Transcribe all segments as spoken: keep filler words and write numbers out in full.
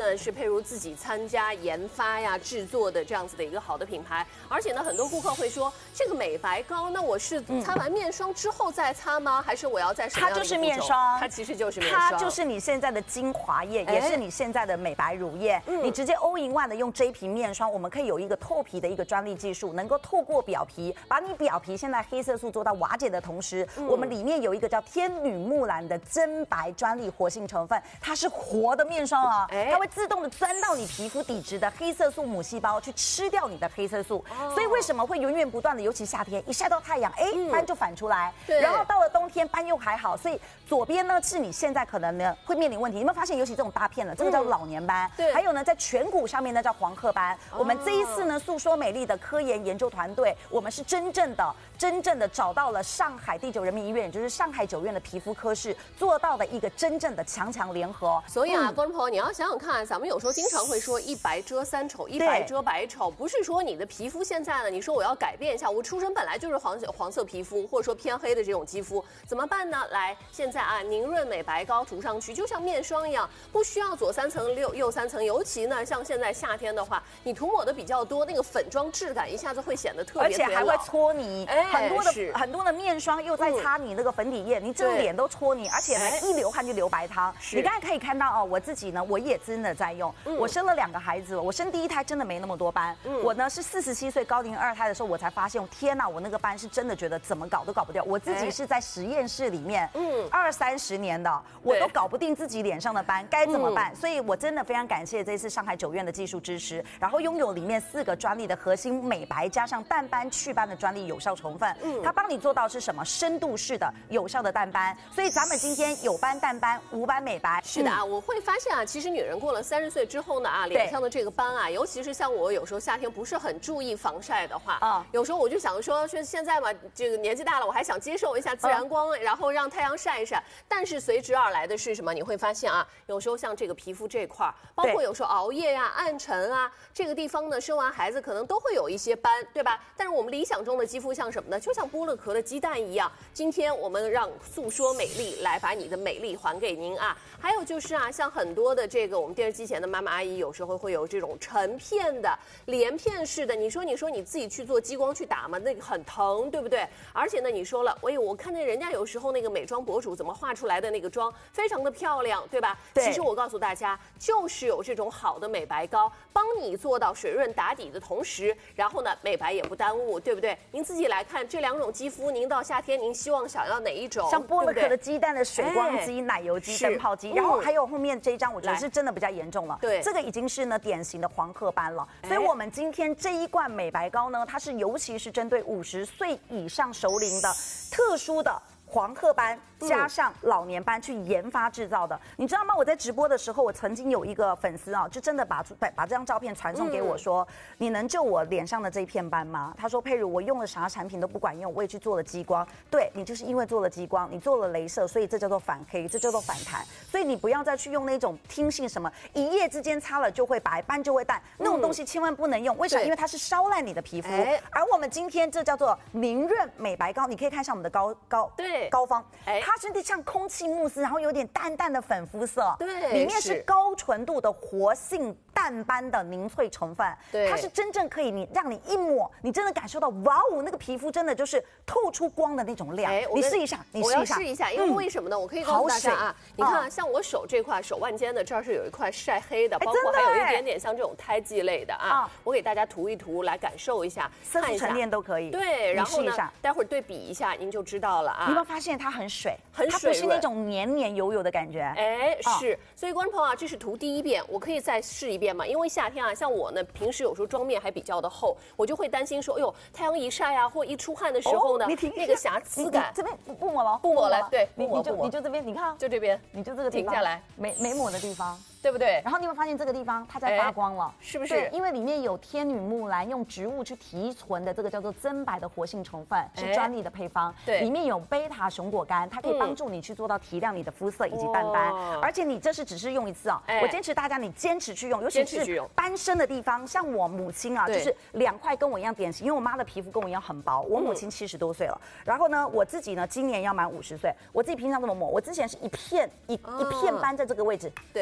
呢是佩如自己参加研发呀、制作的这样子的一个好的品牌。而且呢，很多顾客会说，这个美白膏，那我是擦完面霜之后再擦吗？还是我要在什么样的？ 它就是面霜， 它其实就是面霜， 它就是你现在的精华液，也是你现在的美白乳液。 嗯、 你直接 all in one 的用这一瓶面霜，我们可以有一个透皮的一个专利技术，能够透过表皮，把你表皮现在黑色素做到瓦解的同时，嗯、我们里面有一个叫天女木兰的真白专利活性成分，它是活的面霜啊，它会自动的钻到你皮肤底质的黑色素母细胞去吃掉你的黑色素，哦、所以为什么会源源不断的，尤其夏天一晒到太阳，哎，嗯、斑就反出来，然后到了冬天斑又还好，所以左边呢是你现在可能呢会面临问题，你有没有发现，尤其这种大片的，这个叫老年斑，嗯、对，还有呢在颧骨上面呢叫黄褐斑，哦、我们这一次呢诉说美丽的科研研究团队，我们是真正的真正的找到了上海第九人民医院，也就是上海九院的皮肤科室做到的一个真正的强强联合。 所以啊，观众朋友，你要想想看，咱们有时候经常会说一白遮三丑，一白遮百丑，不是说你的皮肤现在呢，你说我要改变一下，我出生本来就是黄黄色皮肤，或者说偏黑的这种肌肤，怎么办呢？来，现在啊，凝润美白膏涂上去，就像面霜一样，不需要左三层右右三层，尤其呢，像现在夏天的话，你涂抹的比较多，那个粉妆质感一下子会显得特别， 而且还会搓泥， 哎、 很多的很多的面霜又在擦你那个粉底液，嗯、你整脸都搓泥，而且呢，一流汗就流白汤。你刚才可以看到哦，我自己呢，我也真的在用，嗯、我生了两个孩子，我生第一胎真的没那么多斑，嗯、我呢是四十七岁高龄二胎的时候，我才发现，天哪，我那个斑是真的觉得怎么搞都搞不掉。我自己是在实验室里面，嗯，二三十年的，我都搞不定自己脸上的斑，该怎么办？嗯、所以我真的非常感谢这次上海九院的技术支持，然后拥有里面四个专利的核心美白加上淡斑祛斑的专利有效成分，嗯，它帮你做到是什么？深度式的有效的淡斑。所以咱们今天有斑淡斑，无斑美白。 是的啊，嗯、我会发现啊，其实女人过了三十岁之后呢啊，脸上的这个斑啊，尤其是像我有时候夏天不是很注意防晒的话，啊，有时候我就想说，说现在嘛，这个年纪大了，我还想接受一下自然光，嗯、然后让太阳晒一晒。但是随之而来的是什么？你会发现啊，有时候像这个皮肤这块，包括有时候熬夜呀、暗沉啊，这个地方呢，生完孩子可能都会有一些斑，对吧？但是我们理想中的肌肤像什么呢？就像剥了壳的鸡蛋一样。今天我们让诉说美丽来把你的美丽还给您啊！还有就是啊，像很多的这个我们电视机前的妈妈阿姨，有时候会有这种成片的、连片式的。你说，你说你自己去做激光去打嘛，那个很疼，对不对？而且呢，你说了，哎呦，我看见人家有时候那个美妆博主怎么画出来的那个妆，非常的漂亮，对吧？对。其实我告诉大家，就是有这种好的美白膏，帮你做到水润打底的同时，然后呢，美白也不耽误，对不对？您自己来看这两种肌肤，您到夏天您希望想要哪一种？ 像剥了壳的鸡蛋的水光肌、奶油肌、灯泡肌，然后还有后面这一张，我觉得是真的比较严重了。对，这个已经是呢典型的黄褐斑了。所以我们今天这一罐美白膏呢，它是尤其是针对五十岁以上熟龄的特殊的黄褐斑加上老年斑去研发制造的，嗯、你知道吗？我在直播的时候，我曾经有一个粉丝啊，就真的把把把这张照片传送给我说：“嗯、你能救我脸上的这一片斑吗？”他说：“佩如，我用了啥产品都不管用，我也去做了激光。对你就是因为做了激光，你做了雷射，所以这叫做反黑，这叫做反弹。所以你不要再去用那种听信什么一夜之间擦了就会白，斑就会淡那种东西，千万不能用。为什么？因为它是烧烂你的皮肤。而我们今天这叫做凝润美白膏，你可以看一下我们的膏膏对。膏方，哎，它是像空气慕斯，然后有点淡淡的粉肤色，对，里面是高纯度的活性淡斑的凝萃成分，对，它是真正可以你让你一抹，你真的感受到哇哦，那个皮肤真的就是透出光的那种亮。哎，你试一下，你试一下， 我要试一下，因为为什么呢？我可以告诉大家啊，你看，像我手这块手腕间的这儿是有一块晒黑的，包括还有一点点像这种胎记类的啊，我给大家涂一涂来感受一下， 色素沉淀都可以。 对，然后呢，待会儿对比一下，您就知道了啊。 你有没有发现它很水？ 很水。 它不是那种黏黏油油的感觉， 哎，是，所以观众朋友啊，这是涂第一遍，我可以再试一遍吗？因为夏天啊，像我呢，平时有时候妆面还比较的厚，我就会担心说，哎呦，太阳一晒啊，或一出汗的时候呢，那个瑕疵感， 这边不抹了， 不抹了，对， 你你就你就这边，你看， 就这边， 你就这个停下来， 没没抹的地方。 对不对？ 然后你会发现这个地方它在发光了， 是不是？ 因为里面有天女木兰用植物去提纯的这个叫做增白的活性成分，是专利的配方。对，里面有贝塔熊果苷，它可以帮助你去做到提亮你的肤色以及淡斑。而且你这是只是用一次啊，我坚持大家你坚持去用，尤其是斑深的地方，像我母亲啊，就是两块跟我一样典型，因为我妈的皮肤跟我一样很薄，我母亲七十多岁了，然后呢，我自己呢今年要满五十岁，我自己平常怎么抹？我之前是一片一一片斑在这个位置，对你有。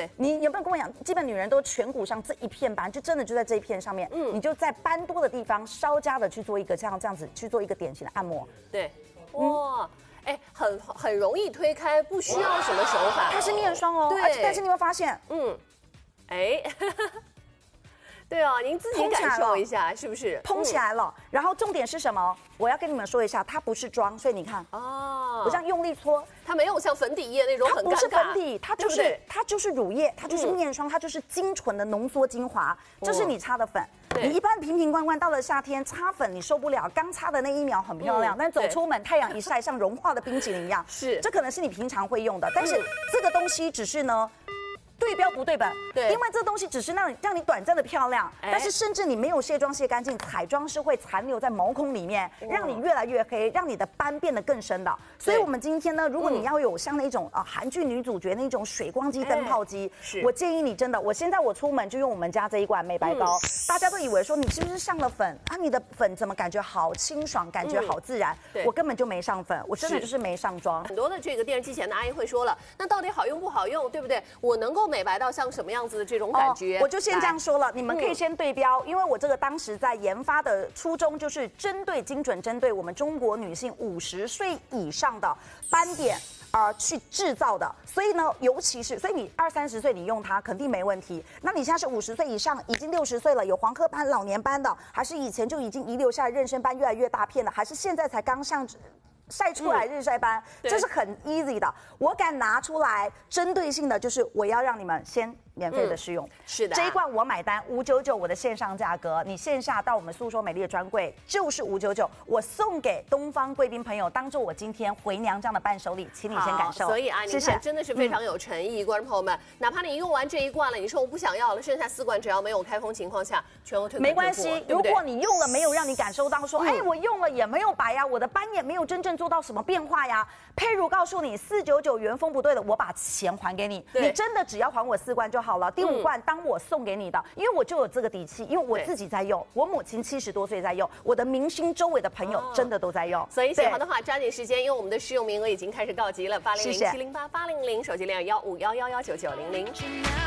有没有跟我讲，基本女人都颧骨上这一片斑，就真的就在这一片上面，嗯，你就在斑多的地方稍加的去做一个像这样子去做一个典型的按摩， 对，哇。哎，很很容易推开，不需要什么手法。 它是面霜哦，而且但是你有没有发现，嗯， 哎，对哦，您自己感受一下，是不是？ 蓬起来了。然后重点是什么？我要跟你们说一下，它不是妆，所以你看，哦，我这样用力搓， 它没有像粉底液那种很尴尬。它不是粉底，它就是它就是乳液，它就是面霜，它就是精纯的浓缩精华，这是你擦的粉。你一般瓶瓶罐罐到了夏天擦粉你受不了，刚擦的那一秒很漂亮，但走出门太阳一晒像融化的冰淇淋一样。 是， 这可能是你平常会用的，但是这个东西只是呢。对标不对本， 对， 因为这东西只是让你让你短暂的漂亮，但是甚至你没有卸妆卸干净，彩妆是会残留在毛孔里面，让你越来越黑，让你的斑变得更深的。所以我们今天呢，如果你要有像那种啊韩剧女主角那种水光肌灯泡肌，我建议你真的，我现在我出门就用我们家这一罐美白膏，大家都以为说你是不是上了粉啊？你的粉怎么感觉好清爽，感觉好自然？我根本就没上粉，我真的就是没上妆。 很多的这个电视机前的阿姨会说了，那到底好用不好用，对不对？我能够美白到像什么样子的这种感觉？ 哦、我就先这样说了，你们可以先对标，因为我这个当时在研发的初衷就是针对精准针对我们中国女性五十岁以上的斑点。而去制造的，所以呢，尤其是，所以你二三十岁你用它肯定没问题。那你现在是五十岁以上，已经六十岁了，有黄褐斑、老年斑的，还是以前就已经遗留下来妊娠斑越来越大片的，还是现在才刚上晒出来日晒斑，嗯、这是很 easy 的。我敢拿出来，针对性的就是我要让你们先免费的试用。嗯、 是的， 这一罐我买单五九九，我的线上价格，你线下到我们诉说美丽的专柜就是五九九，我送给东方贵宾朋友，当做我今天回娘这样的伴手礼，请你先感受。 所以啊，你看真的是非常有诚意，嗯、观众朋友们，哪怕你用完这一罐了，你说我不想要了，剩下四罐只要没有开封情况下，全额退款。 没关系，如果你用了没有让你感受到说，哎、嗯，我用了也没有白呀，我的斑也没有真正做到什么变化呀，佩如告诉你四九九原封不对的，我把钱还给你，你真的只要还我四罐就好了。第五罐当我送给你的，因为我就有这个底气，因为我自己在用，我母亲七十多岁在用，我的明星周围的朋友真的都在用。 所以喜欢的话抓紧时间，因为我们的试用名额已经开始告急了，八零零七零八八零零手机链幺五幺幺幺九九零零。